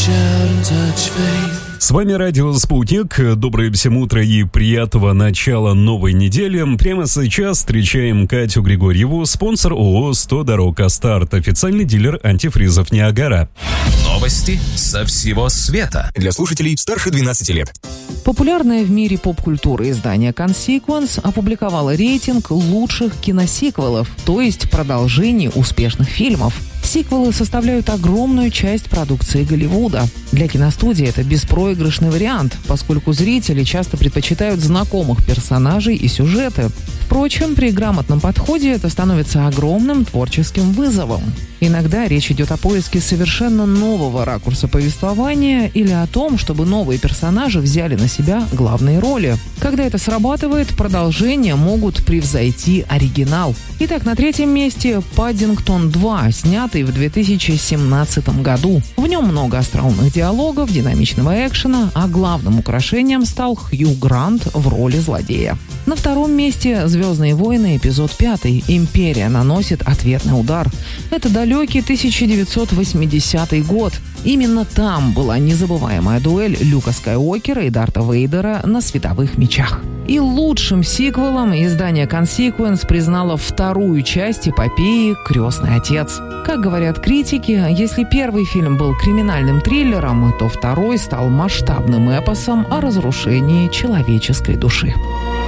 С вами радио «Спутник». Доброе всем утро и приятного начала новой недели. Прямо сейчас встречаем Катю Григорьеву, спонсор ООО «100 дорог Астарт», официальный дилер антифризов «Ниагара». Новости со всего света. Для слушателей старше 12 лет. Популярное в мире поп-культуры издание Consequence опубликовало рейтинг лучших киносиквелов, то есть продолжений успешных фильмов. Сиквелы составляют огромную часть продукции Голливуда. Для киностудии это беспроигрышный вариант, поскольку зрители часто предпочитают знакомых персонажей и сюжеты. Впрочем, при грамотном подходе это становится огромным творческим вызовом. Иногда речь идет о поиске совершенно нового ракурса повествования или о том, чтобы новые персонажи взяли на себя главные роли. Когда это срабатывает, продолжения могут превзойти оригинал. Итак, на третьем месте «Паддингтон 2», снятый в 2017 году. В нем много остроумных диалогов, динамичного экшена, а главным украшением стал Хью Грант в роли злодея. На втором месте «Звездные войны», эпизод 5. «Империя наносит ответный удар». Это далекий 1980 год. Именно там была незабываемая дуэль Люка Скайуокера и Дарта Вейдера на световых мечах. И лучшим сиквелом издание Consequence признало вторую часть эпопеи «Крестный отец». Как говорят критики, если первый фильм был криминальным триллером, то второй стал масштабным эпосом о разрушении человеческой души.